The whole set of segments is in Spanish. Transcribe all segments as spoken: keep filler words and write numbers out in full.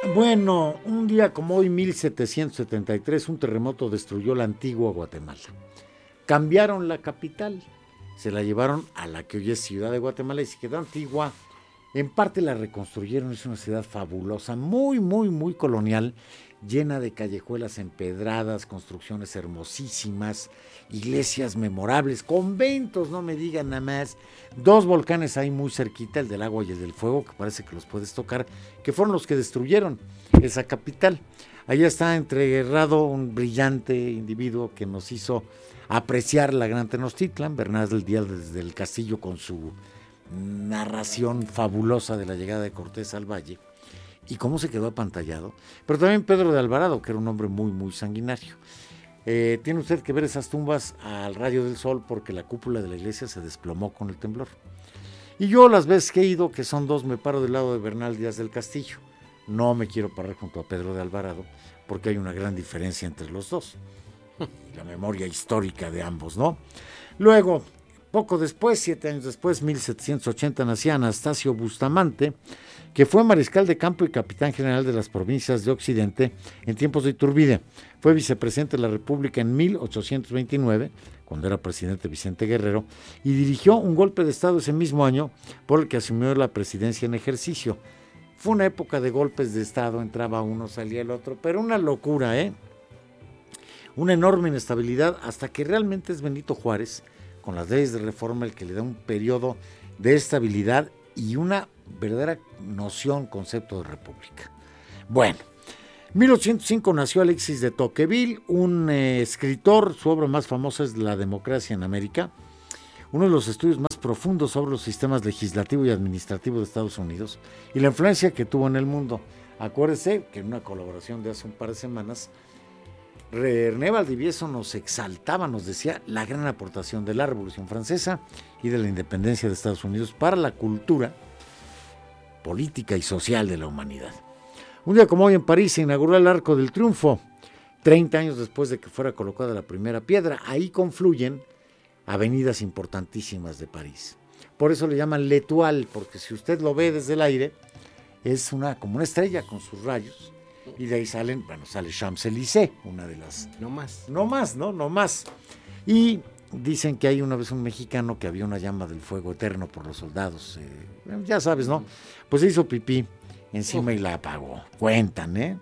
Bueno, un día como hoy, mil setecientos setenta y tres, un terremoto destruyó la antigua Guatemala. Cambiaron la capital, se la llevaron a la que hoy es Ciudad de Guatemala y se quedó antigua. En parte la reconstruyeron, es una ciudad fabulosa, muy, muy, muy colonial, llena de callejuelas empedradas, construcciones hermosísimas, iglesias memorables, conventos, no me digan nada más, dos volcanes ahí muy cerquita, el del agua y el del fuego, que parece que los puedes tocar, que fueron los que destruyeron esa capital. Allá está entreguerrado un brillante individuo que nos hizo apreciar la gran Tenochtitlan, Bernal Díaz desde el Castillo, con su narración fabulosa de la llegada de Cortés al valle y cómo se quedó apantallado, pero también Pedro de Alvarado, que era un hombre muy muy sanguinario. Eh, tiene usted que ver esas tumbas al rayo del sol porque la cúpula de la iglesia se desplomó con el temblor. Y yo las veces que he ido, que son dos, me paro del lado de Bernal Díaz del Castillo. No me quiero parar junto a Pedro de Alvarado porque hay una gran diferencia entre los dos, la memoria histórica de ambos, ¿no? Luego, poco después, siete años después, mil setecientos ochenta, nacía Anastasio Bustamante, que fue mariscal de campo y capitán general de las provincias de Occidente en tiempos de Iturbide. Fue vicepresidente de la República en mil ochocientos veintinueve, cuando era presidente Vicente Guerrero, y dirigió un golpe de Estado ese mismo año por el que asumió la presidencia en ejercicio. Fue una época de golpes de Estado, entraba uno, salía el otro, pero una locura, ¿eh? Una enorme inestabilidad, hasta que realmente es Benito Juárez, con las leyes de reforma, el que le da un periodo de estabilidad y una verdadera noción, concepto de república. Bueno, en mil ochocientos cinco nació Alexis de Tocqueville, un eh, escritor. Su obra más famosa es La democracia en América, uno de los estudios más profundos sobre los sistemas legislativo y administrativo de Estados Unidos y la influencia que tuvo en el mundo. Acuérdese que en una colaboración de hace un par de semanas, René Valdivieso nos exaltaba, nos decía la gran aportación de la Revolución Francesa y de la independencia de Estados Unidos para la cultura política y social de la humanidad. Un día como hoy en París se inauguró el Arco del Triunfo, treinta años después de que fuera colocada la primera piedra. Ahí confluyen avenidas importantísimas de París. Por eso le llaman l'Étoile, porque si usted lo ve desde el aire, es una, como una estrella con sus rayos. Y de ahí salen, bueno, sale Champs-Élysées, una de las... No más. No más, ¿no? No más. Y dicen que hay una vez un mexicano que había una llama del fuego eterno por los soldados. Eh, ya sabes, ¿no? Pues se hizo pipí encima oh. y la apagó. Cuentan, ¿eh?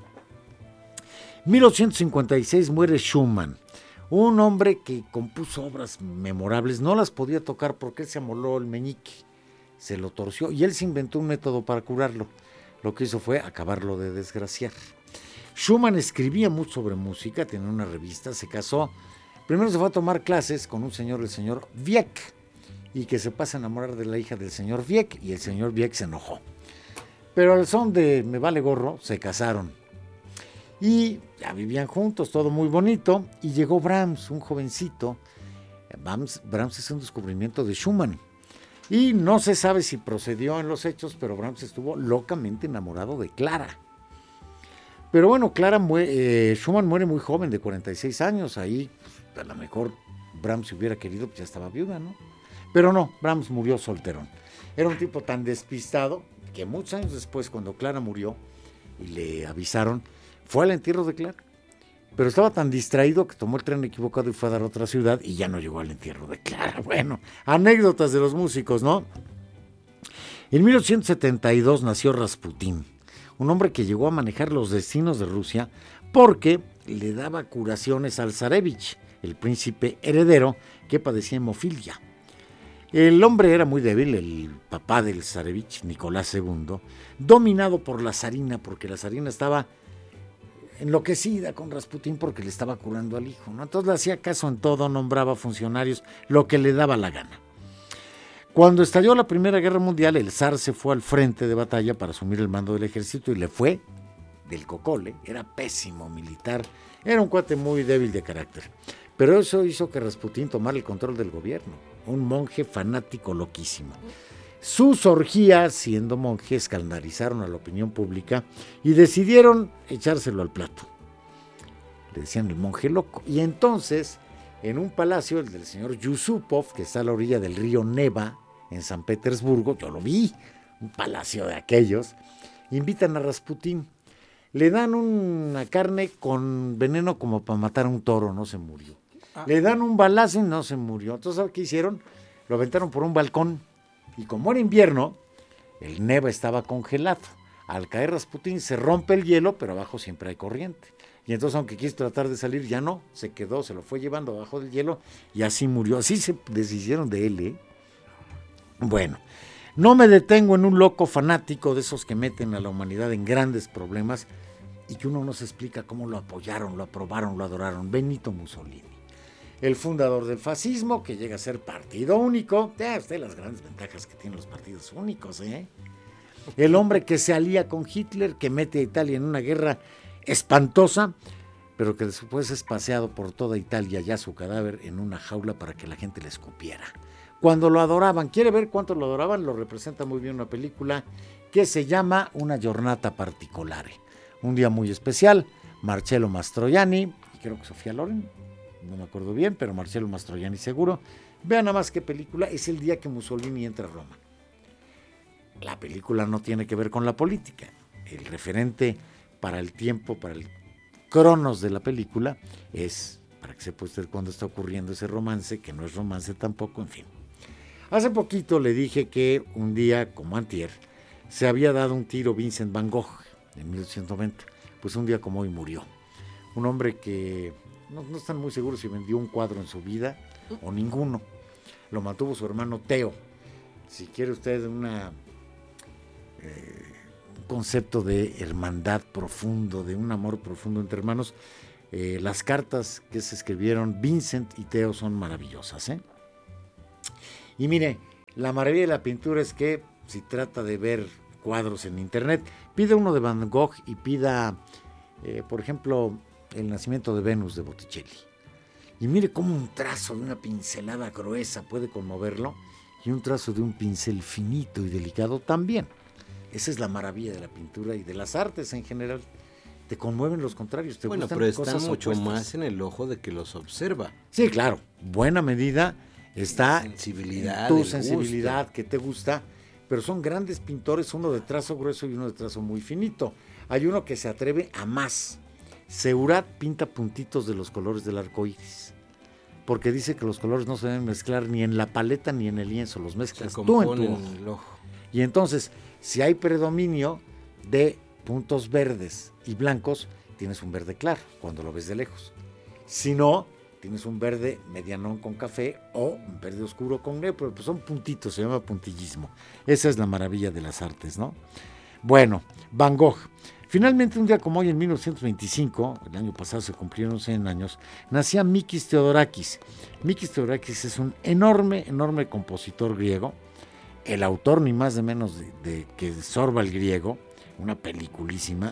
mil ochocientos cincuenta y seis muere Schumann, un hombre que compuso obras memorables. No las podía tocar porque él se amoló el meñique, se lo torció y él se inventó un método para curarlo. Lo que hizo fue acabarlo de desgraciar. Schumann escribía mucho sobre música, tenía una revista, se casó. Primero se fue a tomar clases con un señor, el señor Wieck, y que se pasa a enamorar de la hija del señor Wieck, y el señor Wieck se enojó. Pero al son de me vale gorro, se casaron. Y ya vivían juntos, todo muy bonito, y llegó Brahms, un jovencito. Brahms, Brahms es un descubrimiento de Schumann. Y no se sabe si procedió en los hechos, pero Brahms estuvo locamente enamorado de Clara. Pero bueno, Clara muere, eh, Schumann muere muy joven, de cuarenta y seis años. Ahí, pues, a lo mejor Brahms, si hubiera querido, pues ya estaba viuda, ¿no? Pero no, Brahms murió solterón. Era un tipo tan despistado que muchos años después, cuando Clara murió y le avisaron, fue al entierro de Clara. Pero estaba tan distraído que tomó el tren equivocado y fue a dar a otra ciudad y ya no llegó al entierro de Clara. Bueno, anécdotas de los músicos, ¿no? En mil ochocientos setenta y dos nació Rasputín, un hombre que llegó a manejar los destinos de Rusia porque le daba curaciones al zarevich, el príncipe heredero que padecía hemofilia. El hombre era muy débil, el papá del zarevich, Nicolás segundo, dominado por la zarina, porque la zarina estaba enloquecida con Rasputín porque le estaba curando al hijo, ¿no? Entonces le hacía caso en todo, nombraba funcionarios, lo que le daba la gana. Cuando estalló la Primera Guerra Mundial, el zar se fue al frente de batalla para asumir el mando del ejército y le fue del cocole. Era pésimo militar, era un cuate muy débil de carácter. Pero eso hizo que Rasputín tomara el control del gobierno, un monje fanático loquísimo. Sus orgías, siendo monje, escandalizaron a la opinión pública y decidieron echárselo al plato. Le decían el monje loco. Y entonces, en un palacio, el del señor Yusupov, que está a la orilla del río Neva, en San Petersburgo, yo lo vi, un palacio de aquellos, invitan a Rasputín. Le dan una carne con veneno como para matar a un toro, no se murió. Ah. Le dan un balazo y no se murió. Entonces, ¿sabes qué hicieron? Lo aventaron por un balcón. Y como era invierno, el Neva estaba congelado. Al caer Rasputín se rompe el hielo, pero abajo siempre hay corriente. Y entonces, aunque quiso tratar de salir, ya no, se quedó, se lo fue llevando abajo del hielo y así murió. Así se deshicieron de él, ¿eh? Bueno, no me detengo en un loco fanático de esos que meten a la humanidad en grandes problemas y que uno no se explica cómo lo apoyaron, lo aprobaron, lo adoraron. Benito Mussolini, el fundador del fascismo, que llega a ser partido único. Ya usted las grandes ventajas que tienen los partidos únicos, ¿eh? El hombre que se alía con Hitler, que mete a Italia en una guerra espantosa, pero que después es paseado por toda Italia, ya su cadáver en una jaula para que la gente le escupiera. Cuando lo adoraban, ¿quiere ver cuánto lo adoraban? Lo representa muy bien una película que se llama Una giornata particolare. Un día muy especial, Marcello Mastroianni, y creo que Sofía Loren, no me acuerdo bien, pero Marcello Mastroianni seguro. Vean nada más qué película, es el día que Mussolini entra a Roma. La película no tiene que ver con la política. El referente para el tiempo, para el cronos de la película, es, para que sepa usted cuándo está ocurriendo ese romance, que no es romance tampoco, en fin. Hace poquito le dije que un día, como antier, se había dado un tiro Vincent Van Gogh, en mil ochocientos noventa. Pues un día como hoy murió. Un hombre que no, no están muy seguros si vendió un cuadro en su vida o ninguno. Lo mantuvo su hermano Teo. Si quiere usted una... Eh, concepto de hermandad profundo, de un amor profundo entre hermanos, eh, las cartas que se escribieron Vincent y Teo son maravillosas, ¿eh? Y mire, la maravilla de la pintura es que si trata de ver cuadros en internet, pida uno de Van Gogh y pida, eh, por ejemplo, El nacimiento de Venus de Botticelli. Y mire cómo un trazo de una pincelada gruesa puede conmoverlo y un trazo de un pincel finito y delicado también. Esa es la maravilla de la pintura y de las artes en general. Te conmueven los contrarios, te bueno, gustan pero cosas está mucho opuestas. más en el ojo de que los observa. Sí, claro. Buena medida está sensibilidad, tu sensibilidad, gusto. Que te gusta, pero son grandes pintores, uno de trazo grueso y uno de trazo muy finito. Hay uno que se atreve a más. Seurat pinta puntitos de los colores del arco iris, porque dice que los colores no se deben mezclar ni en la paleta ni en el lienzo, los mezclas tú en tu ojo. El ojo. Y entonces, si hay predominio de puntos verdes y blancos, tienes un verde claro cuando lo ves de lejos. Si no, tienes un verde medianón con café o un verde oscuro con negro, pero pues son puntitos, se llama puntillismo. Esa es la maravilla de las artes, ¿no? Bueno, Van Gogh. Finalmente, un día como hoy, en mil novecientos veinticinco, el año pasado se cumplieron cien años, nacía Mikis Theodorakis. Mikis Theodorakis es un enorme, enorme compositor griego, el autor ni más ni menos de, de que Sorba el griego, una peliculísima.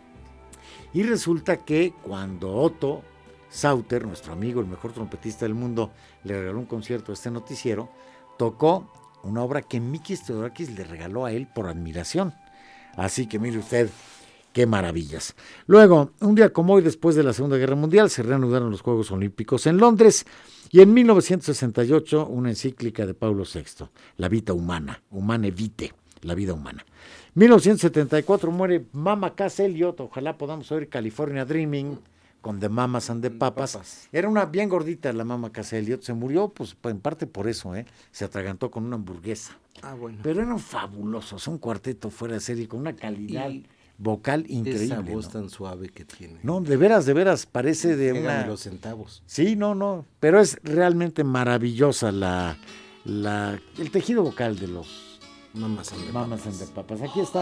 Y resulta que cuando Otto Sauter, nuestro amigo, el mejor trompetista del mundo, le regaló un concierto a este noticiero, tocó una obra que Mikis Theodorakis le regaló a él por admiración. Así que mire usted, qué maravillas. Luego, un día como hoy, después de la Segunda Guerra Mundial, se reanudaron los Juegos Olímpicos en Londres. Y en mil novecientos sesenta y ocho, una encíclica de Paulo sexto, La Vita Humana, Humane Vitae, la vida humana. mil novecientos setenta y cuatro muere Mama Cass Elliot, ojalá podamos oír California Dreaming con The Mamas and the Papas. Papas. Era una bien gordita la Mama Cass Elliot, se murió pues en parte por eso, ¿eh? Se atragantó con una hamburguesa. Ah, bueno. Pero eran fabulosos, un cuarteto fuera de serie con una calidad y vocal increíble. Esa voz ¿no? tan suave que tiene. No, de veras, de veras, parece de Llegan una... los centavos. Sí, no, no, pero es realmente maravillosa la, la el tejido vocal de los Mamas and the Mamas and the Papas. Aquí está.